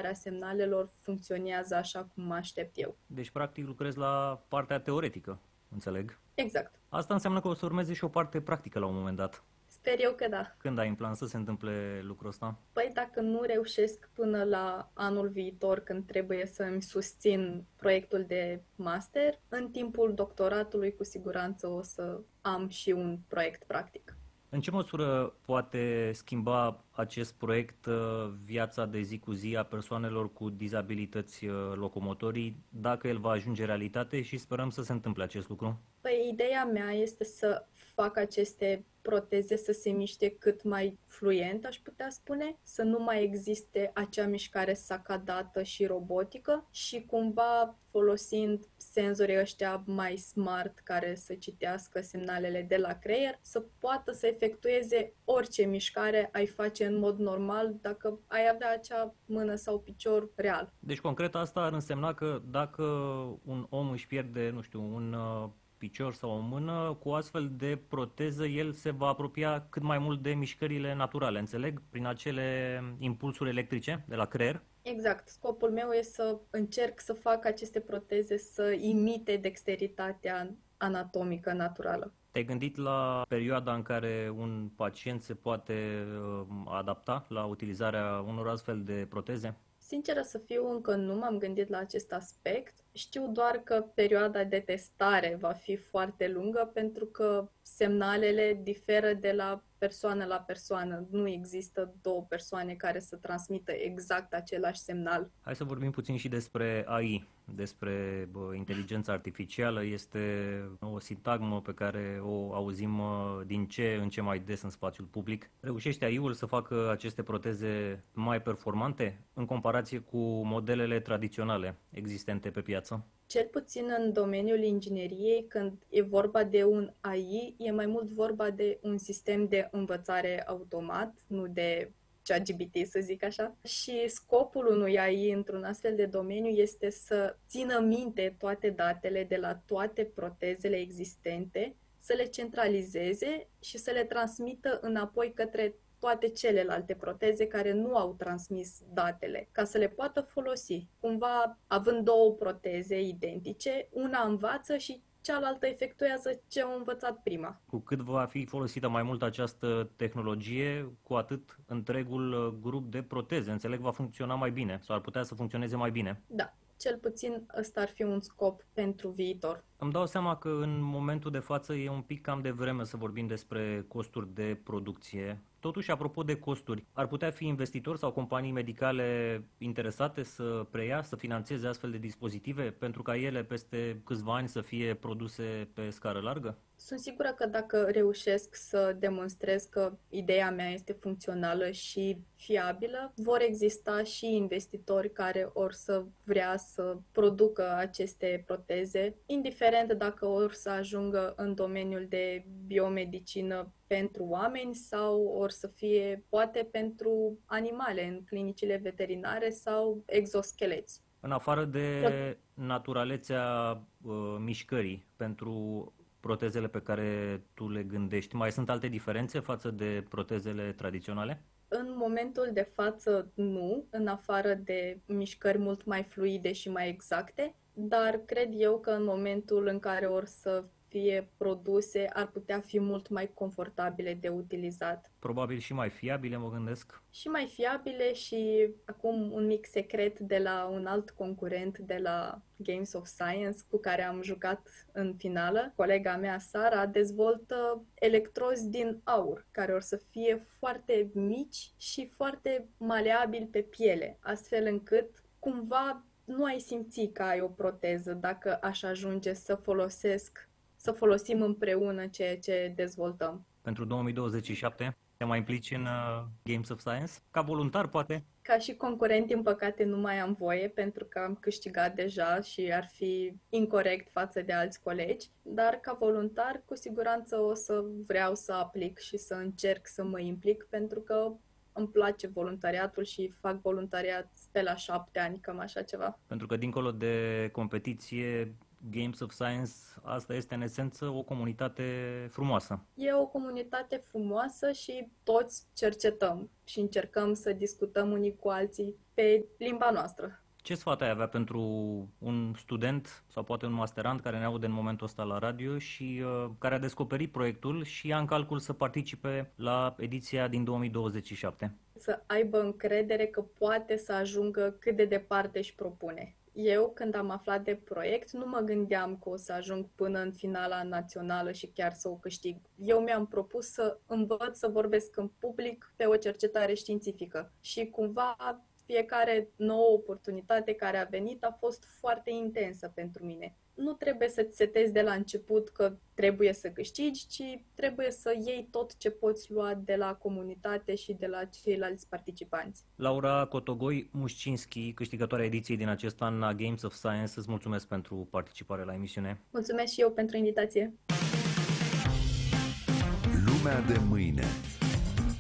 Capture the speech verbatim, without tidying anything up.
interpretarea semnalelor funcționează așa cum mă aștept eu. Deci, practic, lucrezi la partea teoretică, înțeleg. Exact. Asta înseamnă că o să urmeze și o parte practică la un moment dat. Sper eu că da. Când ai în plan să se întâmple lucrul ăsta? Păi dacă nu reușesc până la anul viitor, când trebuie să îmi susțin proiectul de master, în timpul doctoratului cu siguranță o să am și un proiect practic. În ce măsură poate schimba acest proiect viața de zi cu zi a persoanelor cu dizabilități locomotorii, dacă el va ajunge realitate și sperăm să se întâmple acest lucru? Păi ideea mea este să fac aceste proteze să se miște cât mai fluent, aș putea spune, să nu mai existe acea mișcare sacadată și robotică și cumva folosind senzorii ăștia mai smart care să citească semnalele de la creier, să poată să efectueze orice mișcare ai face în mod normal dacă ai avea acea mână sau picior real. Deci concret asta ar însemna că dacă un om își pierde, nu știu, un picior sau o mână, cu astfel de proteză el se va apropia cât mai mult de mișcările naturale, înțeleg? Prin acele impulsuri electrice de la creier? Exact. Scopul meu este să încerc să fac aceste proteze să imite dexteritatea anatomică naturală. Te-ai gândit la perioada în care un pacient se poate adapta la utilizarea unor astfel de proteze? Sinceră să fiu, încă nu m-am gândit la acest aspect. Știu doar că perioada de testare va fi foarte lungă pentru că semnalele diferă de la persoană la persoană. Nu există două persoane care să transmită exact același semnal. Hai să vorbim puțin și despre A I, despre bă, inteligența artificială. Este o sintagmă pe care o auzim din ce în ce mai des în spațiul public. Reușește A I-ul să facă aceste proteze mai performante în comparație cu modelele tradiționale existente pe piață? Cel puțin în domeniul ingineriei, când e vorba de un A I, e mai mult vorba de un sistem de învățare automat, nu de ChatGPT, să zic așa. Și scopul unui A I într-un astfel de domeniu este să țină minte toate datele de la toate protezele existente, să le centralizeze și să le transmită înapoi către toate celelalte proteze care nu au transmis datele, ca să le poată folosi. Cumva, având două proteze identice, una învață și cealaltă efectuează ce a învățat prima. Cu cât va fi folosită mai mult această tehnologie, cu atât întregul grup de proteze, înțeleg, va funcționa mai bine sau ar putea să funcționeze mai bine. Da, cel puțin ăsta ar fi un scop pentru viitor. Îmi dau seama că în momentul de față e un pic cam de vreme să vorbim despre costuri de producție. Totuși, apropo de costuri, ar putea fi investitori sau companii medicale interesate să preia, să finanțeze astfel de dispozitive pentru ca ele peste câțiva ani să fie produse pe scară largă? Sunt sigură că dacă reușesc să demonstrez că ideea mea este funcțională și fiabilă, vor exista și investitori care or să vrea să producă aceste proteze, indiferent dacă or să ajungă în domeniul de biomedicină pentru oameni sau or să fie poate pentru animale în clinicile veterinare sau exoscheleți. În afară de naturalețea uh, mișcării pentru protezele pe care tu le gândești, mai sunt alte diferențe față de protezele tradiționale? În momentul de față, nu, în afară de mișcări mult mai fluide și mai exacte, dar cred eu că în momentul în care or să fie produse, ar putea fi mult mai confortabile de utilizat. Probabil și mai fiabile, mă gândesc. Și mai fiabile și acum un mic secret de la un alt concurent de la Games of Science cu care am jucat în finală. Colega mea, Sara, dezvoltă electrozi din aur care or să fie foarte mici și foarte maleabili pe piele, astfel încât cumva nu ai simți că ai o proteză dacă aș ajunge să folosesc să folosim împreună ceea ce dezvoltăm. Pentru două mii douăzeci și șapte te mai implici în uh, Games of Science? Ca voluntar, poate? Ca și concurent, din păcate, nu mai am voie pentru că am câștigat deja și ar fi incorect față de alți colegi, dar ca voluntar, cu siguranță o să vreau să aplic și să încerc să mă implic pentru că îmi place voluntariatul și fac voluntariat de la șapte ani, cam așa ceva. Pentru că dincolo de competiție Games of Science, asta este în esență o comunitate frumoasă. E o comunitate frumoasă și toți cercetăm și încercăm să discutăm unii cu alții pe limba noastră. Ce sfat ai avea pentru un student sau poate un masterand care ne aude în momentul ăsta la radio și uh, care a descoperit proiectul și ia în calcul să participe la ediția din două mii douăzeci și șapte? Să aibă încredere că poate să ajungă cât de departe își propune. Eu, când am aflat de proiect, nu mă gândeam că o să ajung până în finala națională și chiar să o câștig. Eu mi-am propus să învăț să vorbesc în public pe o cercetare științifică și cumva fiecare nouă oportunitate care a venit a fost foarte intensă pentru mine. Nu trebuie să-ți setezi de la început că trebuie să câștigi, ci trebuie să iei tot ce poți lua de la comunitate și de la ceilalți participanți. Laura Cotogoi-Mușcinski, câștigătoarea ediției din acest an la Games of Science, îți mulțumesc pentru participare la emisiune. Mulțumesc și eu pentru invitație. Lumea de mâine.